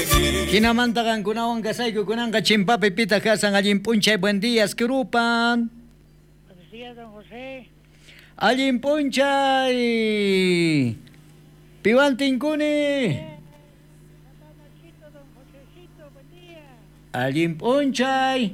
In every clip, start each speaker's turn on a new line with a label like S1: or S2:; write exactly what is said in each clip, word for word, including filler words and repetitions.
S1: Hinamanta kunawan kasayku kunanqa chimpapi pita kasan allin punchay buen día escurupan.
S2: Buenos días, don José.
S1: Allin punchay. Piwantinkuni.
S2: Machito, don Josecito, buen día.
S1: Allin punchay.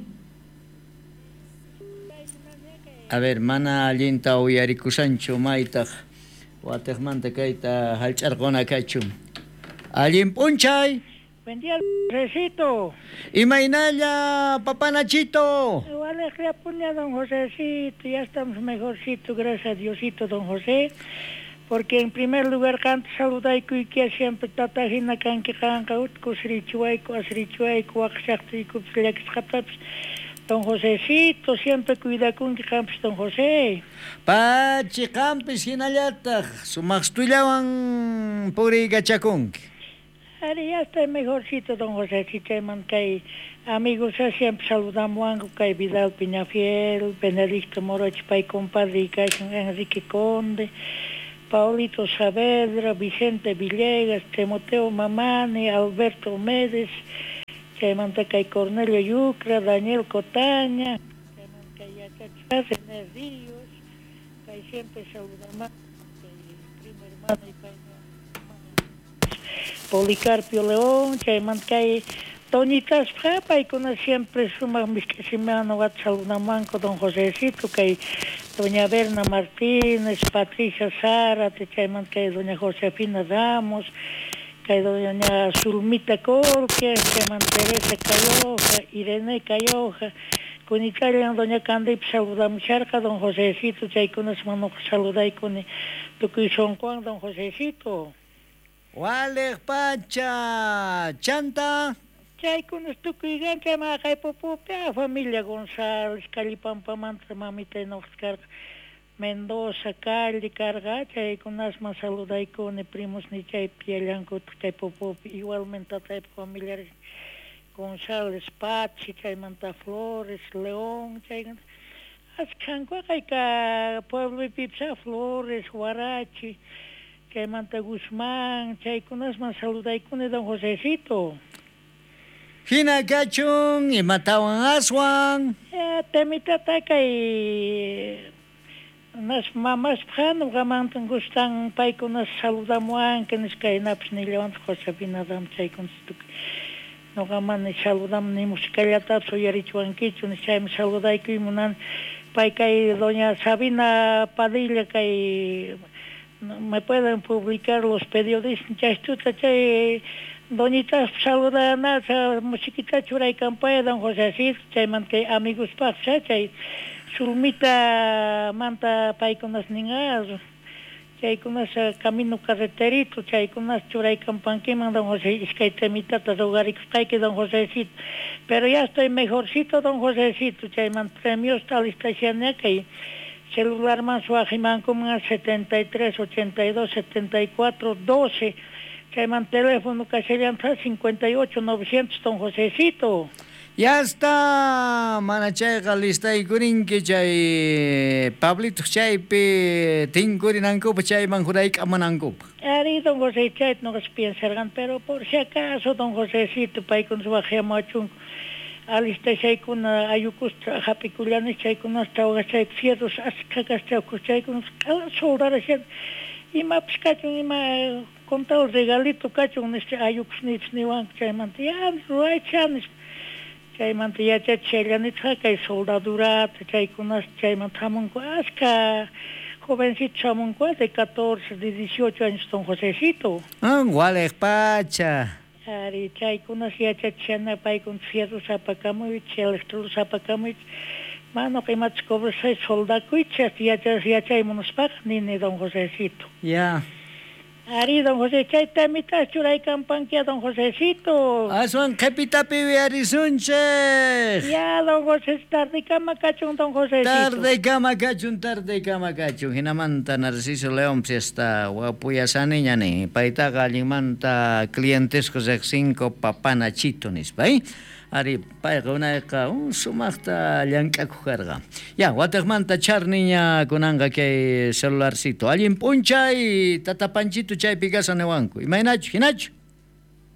S1: A ver, mana allinta uyarikusanchu maytaq watiqmanta kayta hallch'arquna kachun. Allin punchay.
S2: Buen día, Josecito.
S1: Imaynalla, papá Nachito.
S2: Igual es que apuña, don Josecito. Ya estamos mejorcito, gracias a Diosito, don José. Porque en primer lugar, canto saludaiku y que siempre tatajina canque canca utku srichuaiku, asrichuaiku, wakshaktiku, pslexkataps. Don Josecito, siempre cuida con que campes, don José.
S1: Pachi campes hinallataq, sumaqstullawan puri gachakunki.
S2: Ari, ya estoy mejorcito, don Josecito, mancay. Amigos, siempre saludamos a Kay Vidal Piñafiel, Benedicto Moroch, Pay compadre, Kay Enrique Conde, Paulito Saavedra, Vicente Villegas, Timoteo Mamani, Alberto Méndez, Kay Kay Cornelio Yucra, Daniel Cotaña, Kay Yachachas, René Ríos, Kay siempre saludamos a primo hermano y Kay Policarpio León, Kay Kay Tonitas Frapa y con siempre suma mis que se me han saludamos don Josecito, Kay doña Berna Martínez, Patricia Zárate, Kay Kay doña Josefina Ramos, Kay doña Zulmita Corque, Kay Teresa Cayoja, Irene Cayoja, con Italia doña Candip saludamos charca don Josecito, Kay con las manos saludai con tu que son Juan don Josecito.
S1: Wale Pacha, Chanta.
S2: Chay con esto que gante ma kay popopia familia González, Calipampa Mantra, mamita en Oscar Mendoza, Cali, Carga, chay con las más saludai con primos ni chay Piellanco, chay popopia, igualmente chay familiares González, Pachi, chay Manta Flores, León, chay Azcanco, kay ka Pueblo y Pipsa Flores, Huarachi, chay Manta Guzmán, chay con las más saludai con don Josecito.
S1: Hina kachun y matawan aswan.
S2: Eh, temita kay nas mamas pran gamantan gustan pay con nas saludamuan que nos kay naps ni levant Josefina dam chay con stuk. No gaman ni saludam ni musicalata soyarichuan kichu ni chay saludai que munan pay kay doña Sabina Padilla kay me pueden publicar los periodistas chay estuta chay Doñita saluda nasa musiquita churay campaña don Josecito, chay mante amigos paxa, chay sulmita manta pay con las niñas, chay con las camino carreterito, chay con las churay campaña don José, es que temita tas hogarik que don Josecito, pero ya estoy mejorcito don Josecito, chay man premios tal estación que celular más suajiman como setenta y tres, ochenta y dos, setenta y cuatro, doce. Llaman teléfono que serían cincuenta y ocho novecientos don Josecito.
S1: Ya está, manachayqa listay kurinki chay Pablito chaypi tinkurinankupa chayman jurayka amanankupa.
S2: Ari don José chay no se piensan, pero por si acaso don Josecito pay con su bajamachun alista chay con ayucus japiculanes chay con hasta hoga chay fierros ascagas chay con sobrar y más cachun y más contado regalito cachun este ayux ni ni wan chay mantia ruay chanis chay mantia chay chelanit kay soldadura chay kunas chay mantamun aska jovencito chamun de catorce de dieciocho años don Josecito.
S1: Ah, Wale Pacha.
S2: Ari chay kunas ya chay chana pay con fierro zapacamuy chelestru zapacamuy mano que más cobra seis soldados ya ya ya chay monospac ni ni don Josecito.
S1: Ya.
S2: Ari don José chay tamita churay campanquia don Josecito.
S1: Aswan kapitapi viarisunche.
S2: Ya don José tarde cama cachun don Josecito.
S1: Tarde cama cachun, tarde cama cachun. Hinamanta Narciso León está guapuya saniña ni. Paitaga limanta clientes que cinco papana chitonis, ¿bai? Ari payqa unayqa un sumaqta llank'akuq karqa. Ya, wataqmanta charniña kunanqa kay celularcito. Allin p'unchay tatapanchito chaypi kasaniwanku. Imaynachu, hinachu?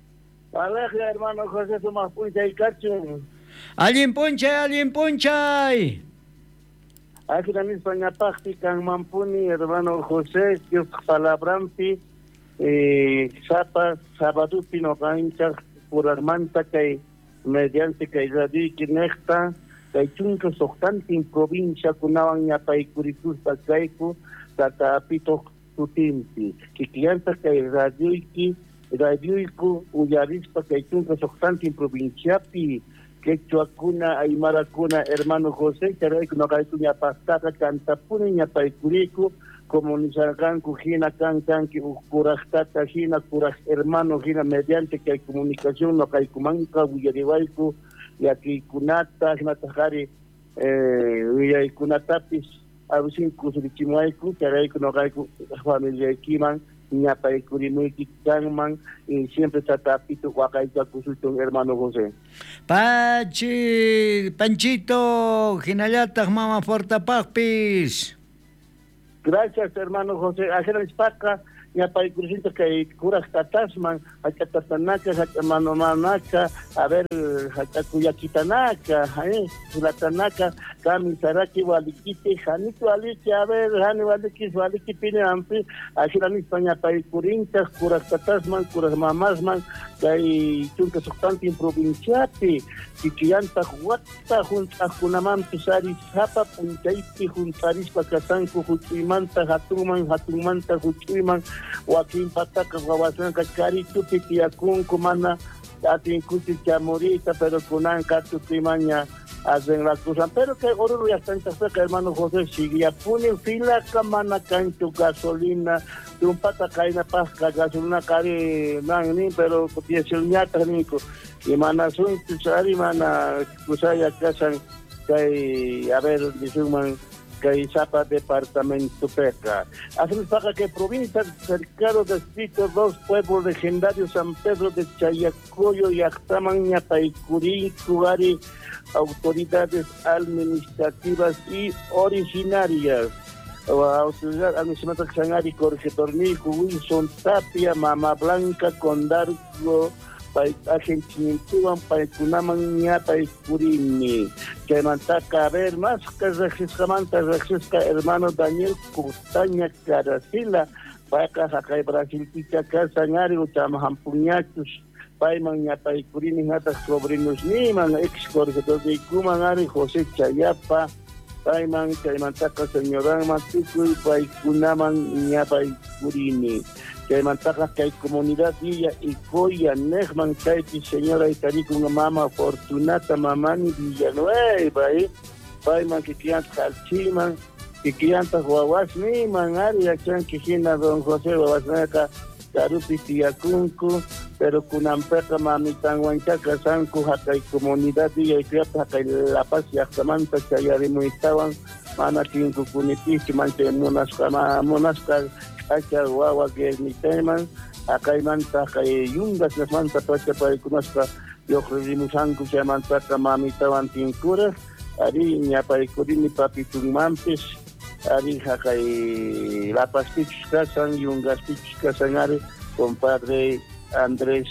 S3: Aleja, hermano José, somos puncha y cacho.
S1: Allin punchay, allin punchay.
S3: Aquí la misma práctica en Mampuni, hermano José, que palabrampi, eh, Zapa, Sabadupi, no cancha, por armanta que mediante que radio que necta, que chunca soctante en provincia, kunawan ya paikurikus pakaiku, tata apito tutimpi, que clienta que radio y radioiku uyarispa que chunca soctante en provincia, pi, que chuacuna aymaracuna hermano José que hay no hay cuña pastaka canta puña paikuriku como ni salgan cujina can can que curastata hina curas hermano hina mediante que hay comunicación no hay kumanka uyariwaiku y aquí kunata hina tajari eh y kunatapis a usin kusurichimaiku que hay no hay familia kiman ñapa y curimiki canman y siempre está tapito guacaita kusulton hermano José.
S1: Pachi, Panchito, Ginayata, mama Fortapapis.
S3: Gracias hermano José. Ajena Ispaca, ñapa y curisito que curas tatasman, hasta tatanaka, hasta manomanaka, a ver, hasta cuyaquitanaka, eh, la tanaka, kami saraki walikiti, janito aliki, a ver, jani waliki, waliki pine ampi, ajena España para curintas, curas tatasman, curas mamasman, que chunca soctante en provinciati, que quianta huata junta kunaman pisari zapa puntaiti juntaris pakasanku huchuimanta hatuman hatumanta huchuiman wakin pataka wawasan kachari tupi tiakun kumana atin kuti chamorita pero kunan katu timaña hacen la cosa pero que oro ya está en cerca hermano José sigue pone fila kamana canto gasolina un pata caina pasca gasolina cari nani pero diesel ñata nico y mana son tsari mana kusaya kasan kai a ver disuman kai Zapa departamento Peca. Hacen paga que provincia cercano distrito dos pueblos legendarios San Pedro de Chayacoyo y Actaman Ñapaycurí, Cugari, autoridades administrativas y originarias. Autoridad administrativa Xangari, Corregidor Nico, Wilson Tapia, Mama Blanca, Condargo, Argentina, Paikunaman, Ñapaycurini, que mantaca a ver más que registra manta, registra hermano Daniel Costaña Caracila, Paca, Jacay Brasil, Pica, Casangari, Uchamahampuñachus, Paiman, Ñapaycurini, Natas, sobrinos Niman, ex corregidor de Icumangari, José Chayapa, Paiman, Chaymantaca, señorán Maticu, Paikunaman, Ñapaycurini. Que mantaja que hay comunidad Villa y Coya, Nejman, Kaiti, señora Itarico, una mamá Fortunata, Mamani, Villanueva, eh, Paiman, que quianta Calchiman, que quianta Guaguas, Niman, Aria, Chan, que gina Don José, Guaguasnaca, Tarupi, Tiacuncu, pero Cunampeca, Mamitan, Huanchaca, Sancu, Jaca y comunidad Villa y Criata, Jaca y La Paz y Acamanta, Chayarimo estaban, Mana, Quincu, Cunitichi, Manche, Monasca, Monasca, Acha guagua que es mi tema, acá hay manta, acá hay yungas, las manta pacha para que conozca, yo creo que se manta mamita vantincura, ari ña para que papi tumampes, ari acá hay la pastichus casan, yungas pichus casanare, compadre Andrés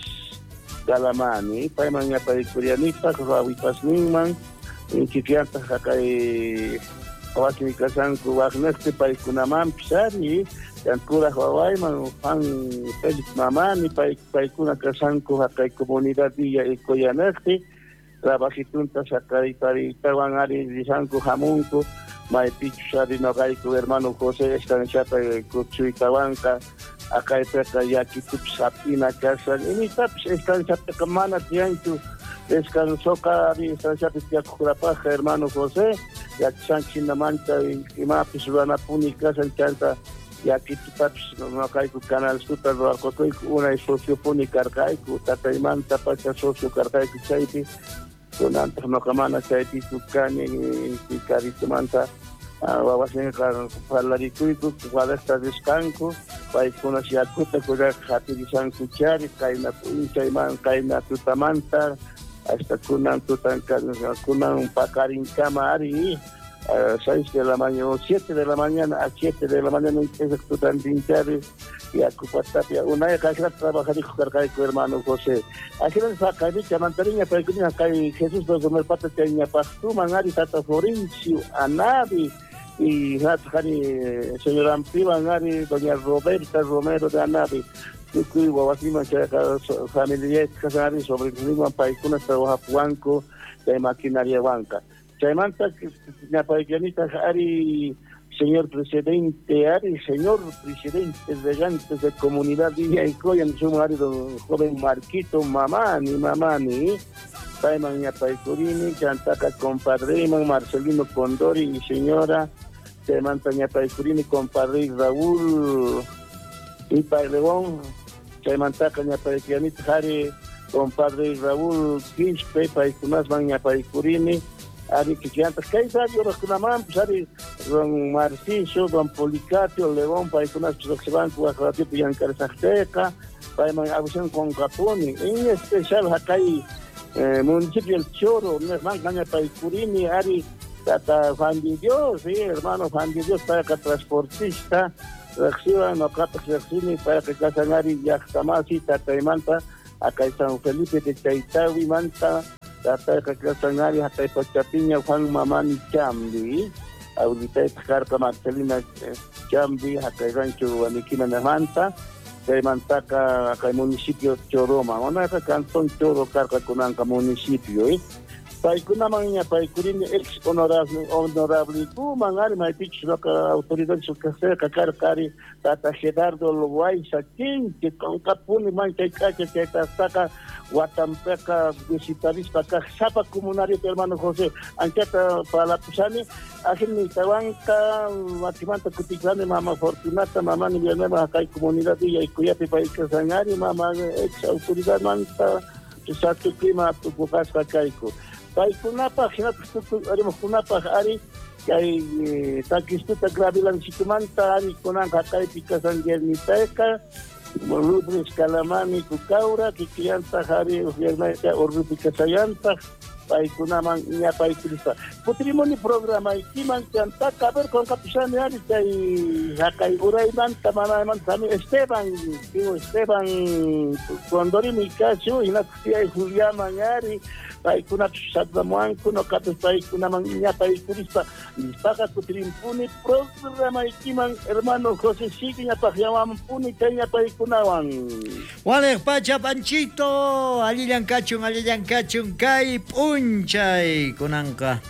S3: Galamani, para mañana para que nipa, rabitas niman, en chiquianta acá hay Awaki casan ku wagneste para que una mampes, ari yang kurang Hawaii mang Felix Mamani pai pai kuna kasanku hakai komunidad dia ikoyanerte trabajitunta sakai tari tawan ari disanku hamunku mai pichari no gai ku hermano José están chapa kuchui tawanka akai peka yaki tup sapina casa ini taps están chapa kamana tiantu eskan soka ari están chapa tiakurapa hermano José yak sanchina manta y mapis wana puni casa chanta y aquí tú taps no hay que canal super lo acotoy una sociopónica arcaico tataiman tapacha sociocarcaico chaiti con antes no camana chaiti tu cane y carito manta wawasen parlaricuico cuando está descanco para conocer a cuta cuya hatirizan cuchari caina puncha y man caina tutamanta hasta kunan tutan kunan pakarin kamari a seis de la mañana, o siete de la mañana a siete de la mañana, empieza a estudiar pintar y a Cupatapia. Una vez que a trabajar y jugar con hermano José. Aquí no se saca, dice, mantariña, pero que acá Jesús dos de Merpata, que hay Pastu, Mangari, Tata Florencio, Anabi, y Hatari, señora Ampiva, Angari, doña Roberta Romero de Anabi. Yo voy a decir que familia Casari sobre el mismo país con esta hoja Puanco de maquinaria banca. Chaimanta que la paisanita Ari, señor presidente, Ari, señor presidente elegantes de comunidad Villa y Coyan, su marido joven Marquito Mamani, Mamani, Taiman Yapaicurini, Chantaca compadre Marcelino Condori y señora Chaimanta Yapaicurini, compadre Raúl y León, Chaimantaca Yapaicurini, Ari, compadre Raúl Quispe, Paicunas Van Yapaicurini, Ari que antes que hay radio los que la man, pues Ari don Marciso, don Policatio, León, Paicunas pues se van con la tipo Yancar Azteca, Paiman Abusen con Caponi, en especial acá hay municipio El Choro, no es más Gaña Paicurini, Ari Tata Juan de Dios, sí, hermano Juan de Dios para que transportista reciban o capas reciben para que casan Ari Yaxtamasi, Tata y Manta, acá hay San Felipe de Chaitawi, Manta, Tata que casan Ari, hasta hay Pachapiña, Juan Mamani Chambi, ahorita hay Carca Marcelina Chambi, acá hay Rancho Aniquina de Manta, de Mantaca, acá hay municipio Choroma, una vez cantón Choro, Carca Conanca municipio, ¿eh? Paikuna mangnya paikurin ex honorable honorable tu mangari mai pitch la autoridad su café kakar kari tata Gerardo Loguay sakin que con capuni man que cache que saca Guatampeca visitarista ka sapa comunario hermano José anchata para la pusani ajin ni tawanka matimanta kutiklane mama Fortunata mama ni viene acá comunidad y cuyapi paika sangari mama ex autoridad manta satu clima tu bukas kaiko Pai kunapa, hinap ari mo kunapa ari kay takistuta grabilan sikumanta ari kunang kakay pikasan gerniteka molubris kalamani kukaura kikiyanta hari ufyernayta orrupikasayanta pai kunaman nya pai krista patrimonio programa ikiman kanta kaber kon kapisan ari kay hakay urayman tamana man sami Esteban tío Esteban Condori Mikachu inaksiya Julia Mangari pai kuna sadlamuan kuno kapes pai kuna mangnya pai turista paga kutrimpuni programa ikiman hermano José Signa pahyamam puni kanya pai kunawan
S1: wale pacha panchito alilan kachung alilan kachung kai punchay kunangka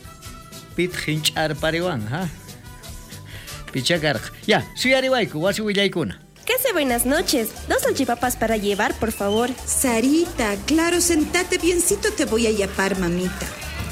S1: pit hinchar pariwan ha pichakar ya suyari waiku wasu willaykuna.
S4: ¿Qué hace? Buenas noches. Dos salchipapas para llevar, por favor.
S5: Sarita, claro, sentate biencito, te voy a yapar, mamita.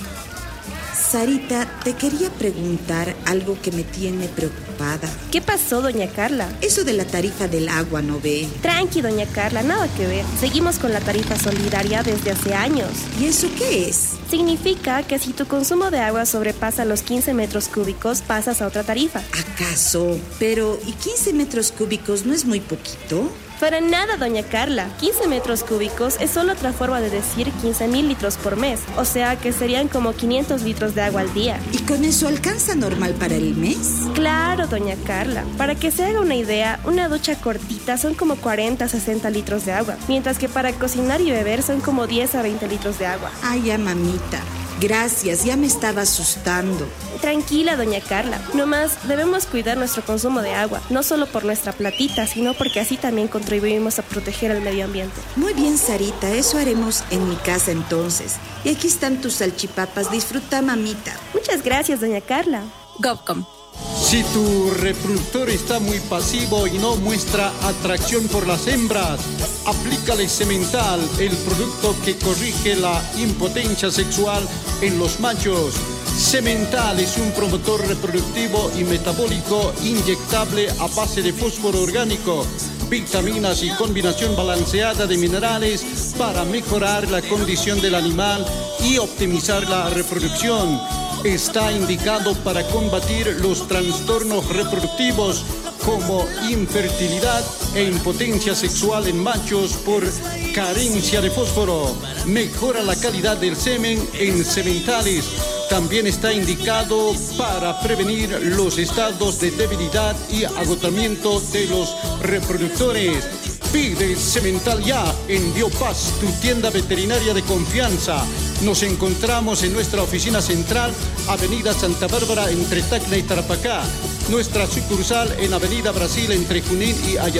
S5: Sarita, te quería preguntar algo que me tiene preocupada.
S4: ¿Qué pasó, doña Carla?
S5: Eso de la tarifa del agua, ¿no ve?
S4: Tranqui, doña Carla, nada que ver. Seguimos con la tarifa solidaria desde hace años.
S5: ¿Y eso qué es?
S4: Significa que si tu consumo de agua sobrepasa los quince metros cúbicos, pasas a otra tarifa.
S5: ¿Acaso? Pero, ¿y quince metros cúbicos no es muy poquito?
S4: Para nada, doña Carla. quince metros cúbicos es solo otra forma de decir quince mil litros por mes. O sea que serían como quinientos litros de agua al día.
S5: ¿Y con eso alcanza normal para el mes?
S4: Claro, doña Carla. Para que se haga una idea, una ducha cortita son como cuarenta a sesenta litros de agua. Mientras que para cocinar y beber son como diez a veinte litros de agua.
S5: Ay, ya, mamita. Gracias, ya me estaba asustando.
S4: Tranquila, doña Carla. Nomás debemos cuidar nuestro consumo de agua, no solo por nuestra platita, sino porque así también contribuimos a proteger el medio ambiente.
S5: Muy bien, Sarita, eso haremos en mi casa entonces. Y aquí están tus salchipapas, disfruta, mamita.
S4: Muchas gracias, doña Carla.
S6: Govcom.
S7: Si tu reproductor está muy pasivo y no muestra atracción por las hembras, aplícale Semental, el producto que corrige la impotencia sexual en los machos. Semental es un promotor reproductivo y metabólico inyectable a base de fósforo orgánico, vitaminas y combinación balanceada de minerales para mejorar la condición del animal y optimizar la reproducción. Está indicado para combatir los trastornos reproductivos como infertilidad e impotencia sexual en machos por carencia de fósforo. Mejora la calidad del semen en sementales. También está indicado para prevenir los estados de debilidad y agotamiento de los reproductores. Pide Semental ya en Biopaz, tu tienda veterinaria de confianza. Nos encontramos en nuestra oficina central, Avenida Santa Bárbara, entre Tacna y Tarapacá. Nuestra sucursal en Avenida Brasil, entre Junín y Ayacucho.